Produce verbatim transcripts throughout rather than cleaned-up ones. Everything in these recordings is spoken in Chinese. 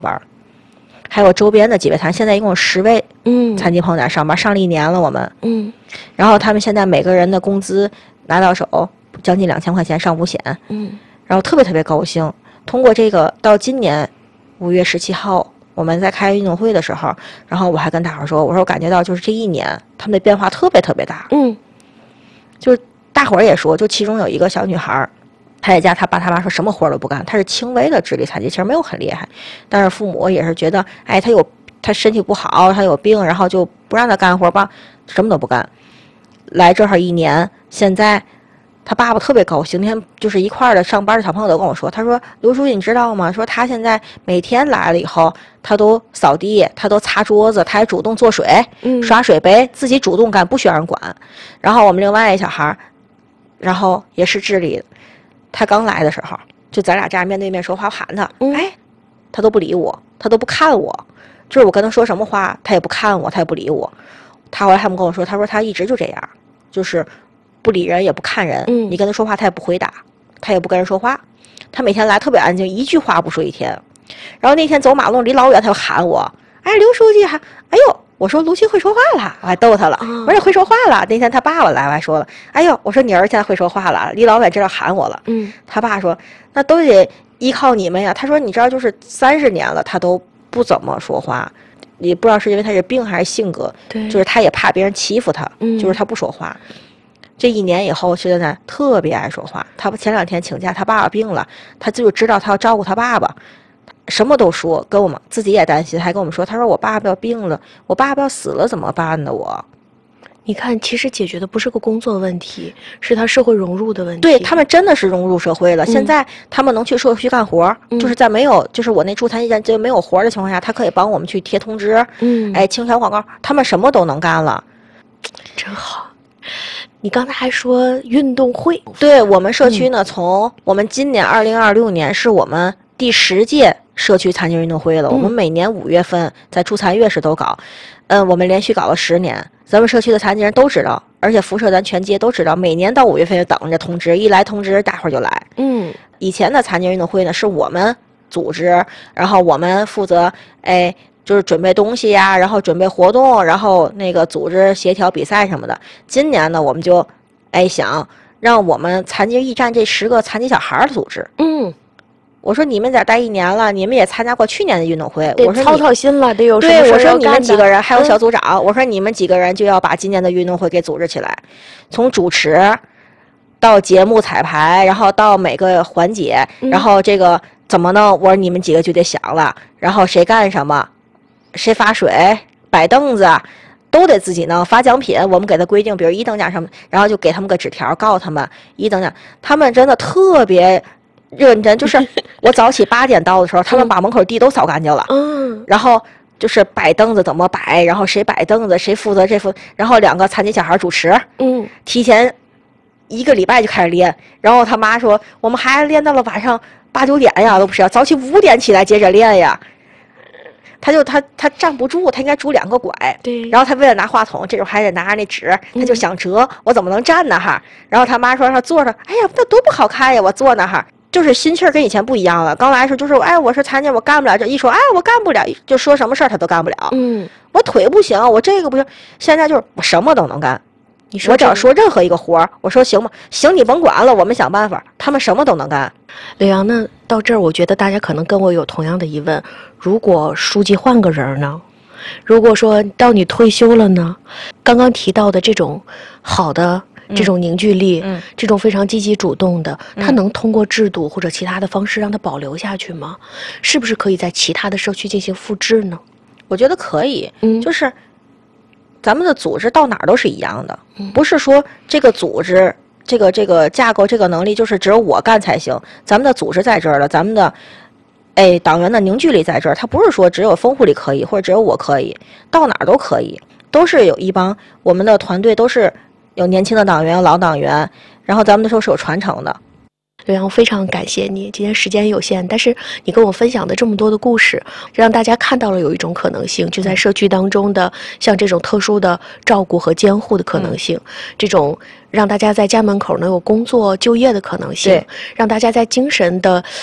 班，还有周边的几位团，现在一共有十位嗯残疾朋友在上班，上了一年了我们嗯，然后他们现在每个人的工资拿到手将近两千块钱上五险嗯，然后特别特别高兴。通过这个到今年五月十七号我们在开运动会的时候，然后我还跟大伙说，我说我感觉到就是这一年他们的变化特别特别大嗯，就是大伙儿也说，就其中有一个小女孩，她在家她爸她妈说什么活都不干，她是轻微的智力残疾，其实没有很厉害，但是父母也是觉得哎她有她身体不好，她有病，然后就不让她干活吧，什么都不干。来这儿一年，现在他爸爸特别高兴，那天就是一块儿的上班的小朋友都跟我说，他说刘书记你知道吗，说他现在每天来了以后他都扫地，他都擦桌子，他还主动做水、嗯、刷水杯，自己主动干，不需要人管。然后我们另外一小孩，然后也是智力的，他刚来的时候就咱俩这样面对面说话，我喊他、嗯、哎他都不理我，他都不看我，就是我跟他说什么话他也不看我，他也不理我。他后来他们跟我说，他说他一直就这样，就是不理人也不看人、嗯、你跟他说话他也不回答，他也不跟人说话，他每天来特别安静，一句话不说一天。然后那天走马路离老远他就喊我，哎刘书记还哎呦，我说卢琪会说话了，我还逗他了、嗯、我说你会说话了。那天他爸爸来我还说了，哎呦我说你儿子现在会说话了，离老远知道喊我了。嗯，他爸说那都得依靠你们呀，他说你知道就是三十年了他都不怎么说话，也不知道是因为他是病还是性格，对，就是他也怕别人欺负他、嗯、就是他不说话。这一年以后现在特别爱说话，他前两天请假他爸爸病了，他就知道他要照顾他爸爸，什么都说，跟我们自己也担心，还跟我们说，他说我爸爸要病了，我爸爸要死了怎么办呢？我你看其实解决的不是个工作问题，是他社会融入的问题。 对，他们真的是融入社会了、嗯、现在他们能去社区干活、嗯、就是在没有就是我那助残疾人就没有活的情况下，他可以帮我们去贴通知，嗯，哎清小广告，他们什么都能干了， 真好。你刚才还说运动会， 对，我们社区呢、嗯、从我们今年二零二六年是我们第十届社区残疾运动会了、嗯、我们每年五月份在助残月时都搞，嗯，我们连续搞了十年，咱们社区的残疾人都知道，而且辐射咱全街都知道，每年到五月份就等着通知，一来通知大伙儿就来。嗯，以前的残疾运动会呢是我们组织，然后我们负责哎就是准备东西呀，然后准备活动，然后那个组织协调比赛什么的。今年呢我们就哎想让我们残疾驿站这十个残疾小孩组织，嗯，我说你们在待一年了，你们也参加过去年的运动会，我说操操心了，得有什么对， 事我说你们几个人还有小组长、 嗯、 我说你们几个人就要把今年的运动会给组织起来，从主持到节目彩排，然后到每个环节、嗯、然后这个怎么弄，我说你们几个就得想了，然后谁干什么，谁发水摆凳子都得自己弄，发奖品我们给他规定，比如一等奖什么，然后就给他们个纸条告诉他们一等奖，他们真的特别认真，就是我早起八点到的时候他们把门口地都扫干净了，嗯，然后就是摆凳子怎么摆，然后谁摆凳子谁负责这负，然后两个残疾小孩主持，嗯，提前一个礼拜就开始练，然后他妈说我们还练到了晚上八九点呀，都不是早起五点起来接着练呀。他就他他站不住，他应该拄两个拐，对。然后他为了拿话筒，这时候还得拿着那纸，他就想折、嗯，我怎么能站呢哈？然后他妈说他坐着，哎呀，那多不好看呀，我坐那哈，就是心气儿跟以前不一样了。刚来的时候就是哎，我是残疾，我干不了这，一说哎，我干不了，就说什么事儿他都干不了。嗯，我腿不行，我这个不行，现在就是我什么都能干。你说我只要说任何一个活儿，我说行吗？行，你甭管了，我们想办法。他们什么都能干。 刘洋，那到这儿，我觉得大家可能跟我有同样的疑问：如果书记换个人呢？如果说到你退休了呢？刚刚提到的这种好的这种凝聚力，嗯，这种非常积极主动的，嗯，他能通过制度或者其他的方式让他保留下去吗？是不是可以在其他的社区进行复制呢？ 我觉得可以，嗯，就是。咱们的组织到哪儿都是一样的，不是说这个组织这个这个架构这个能力就是只有我干才行，咱们的组织在这儿了，咱们的哎党员的凝聚力在这儿，它不是说只有丰户里可以或者只有我可以，到哪儿都可以，都是有一帮我们的团队都是有年轻的党员有老党员，然后咱们的时候是有传承的。 刘洋，非常感谢你，今天时间有限，但是你跟我分享的这么多的故事，让大家看到了有一种可能性，就在社区当中的像这种特殊的照顾和监护的可能性，嗯，这种让大家在家门口能有工作就业的可能性，让大家在精神的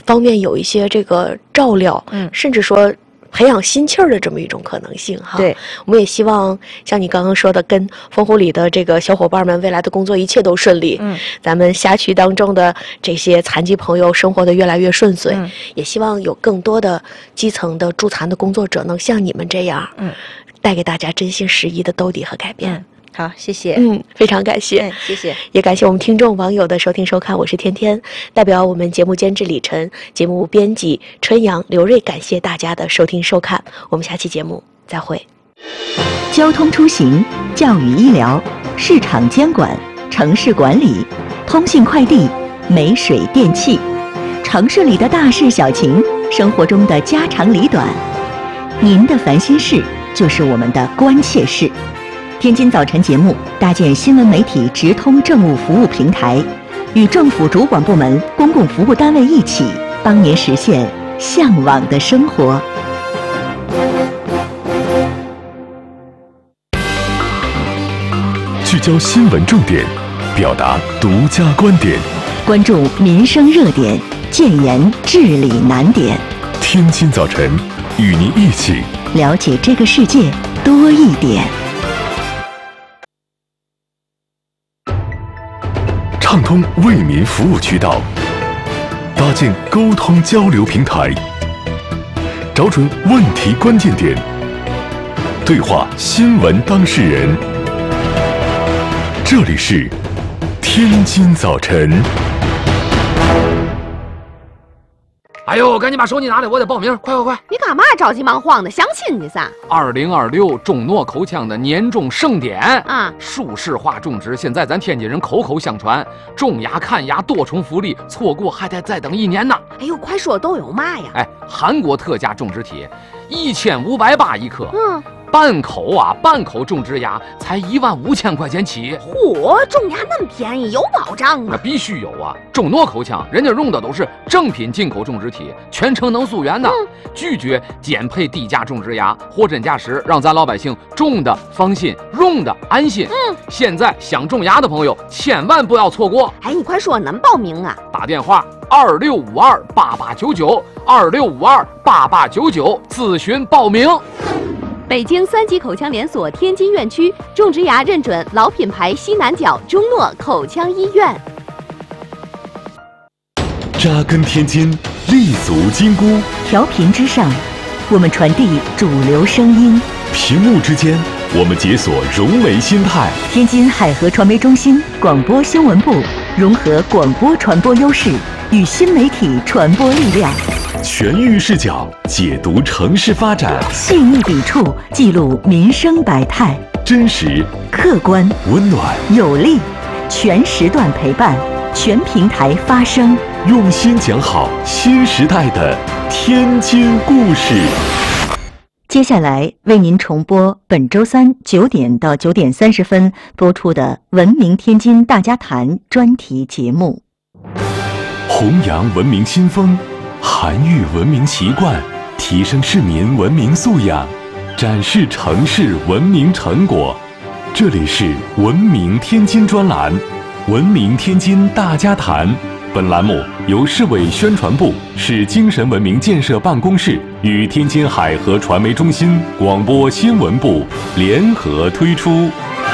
方面有一些这个照料，嗯，甚至说培养心气儿的这么一种可能性哈。 对， 我们也希望像你刚刚说的，跟烽火里的这个小伙伴们未来的工作一切都顺利。嗯，咱们辖区当中的这些残疾朋友生活的越来越顺遂，嗯，也希望有更多的基层的助残的工作者能像你们这样，嗯，带给大家真心实意的兜底和改变。 嗯，好，谢谢。 嗯，非常感谢。 嗯，谢谢。 也感谢我们听众网友的收听收看，我是天天，代表我们节目监制李晨、节目编辑春阳、刘瑞，感谢大家的收听收看，我们下期节目再会。 交通出行、教育医疗、市场监管、城市管理、通信快递、煤水电气，城市里的大事小情，生活中的家长里短，您的烦心事就是我们的关切事。天津早晨节目搭建新闻媒体直通政务服务平台，与政府主管部门、公共服务单位一起，帮您实现向往的生活。 聚焦新闻重点，表达独家观点， 关注民生热点，建言治理难点。 天津早晨，与您一起了解这个世界多一点。 畅通为民服务渠道，搭建沟通交流平台，找准问题关键点，对话新闻当事人。这里是天津早晨。 哎呦，赶紧把手机拿来，我得报名，快快快！ 你干嘛着急忙慌的？相亲去噻？ 二零二六中诺口腔的年终盛典啊， 舒适化种植，现在咱天津人口口相传，种牙看牙多重福利，错过还得再等一年呢。 哎呦，快说都有嘛呀？ 哎，韩国特价种植体，一千五百八一颗。 嗯。 半口啊，半口种植牙才一万五千块钱起。 嚯，种牙那么便宜，有保障啊？ 那必须有啊！中诺口腔，人家用的都是正品进口种植体，全程能溯源的，嗯、拒绝减配低价种植牙，货真价实，让咱老百姓种的放心，用的安心。嗯，现在想种牙的朋友千万不要错过。 哎，你快说能报名啊？ 打电话二六五二八八九九二六五二八八九九咨询报名。 北京三级口腔连锁天津院区种植牙认准老品牌西南角中诺口腔医院。 扎根天津，立足金箍， 调频之上，我们传递主流声音； 屏幕之间，我们解锁融媒心态。 天津海河传媒中心广播新闻部融合广播传播优势与新媒体传播力量。 全域视角解读城市发展， 细腻笔触记录民生百态， 真实、 客观、 温暖、 有力，全时段陪伴，全平台发声， 用心讲好新时代的天津故事。 接下来为您重播本周三九点到九点三十分播出的《文明天津大家谈》专题节目， 弘扬文明新风，涵育文明习惯，提升市民文明素养，展示城市文明成果。这里是文明天津专栏，文明天津大家谈。本栏目由市委宣传部、市精神文明建设办公室与天津海河传媒中心广播新闻部联合推出。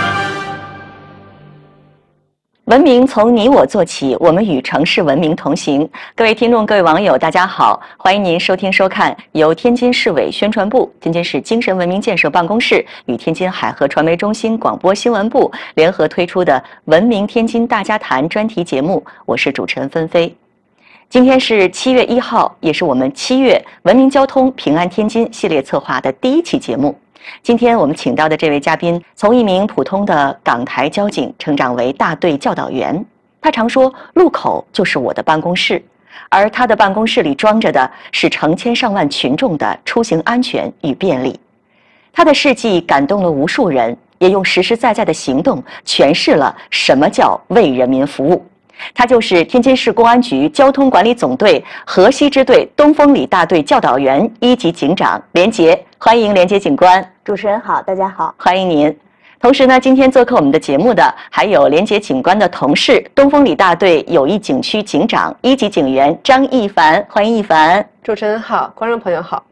文明从你我做起，我们与城市文明同行。各位听众，各位网友，大家好，欢迎您收听收看由天津市委宣传部、天津市精神文明建设办公室与天津海河传媒中心广播新闻部联合推出的《文明天津大家谈》专题节目，我是主持人芬飞。今天是七月一号，也是我们七月文明交通平安天津系列策划的第一期节目。今天我们请到的这位嘉宾，从一名普通的港台交警成长为大队教导员。他常说，路口就是我的办公室，而他的办公室里装着的是成千上万群众的出行安全与便利。他的事迹感动了无数人，也用实实在在的行动诠释了什么叫为人民服务。他就是天津市公安局交通管理总队河西支队东风里大队教导员一级警长连杰，欢迎连杰警官。 主持人好，大家好， 欢迎您。 同时呢，今天做客我们的节目的还有联捷警官的同事，东风里大队友谊警区警长、一级警员张一凡，欢迎一凡。 主持人好，观众朋友好。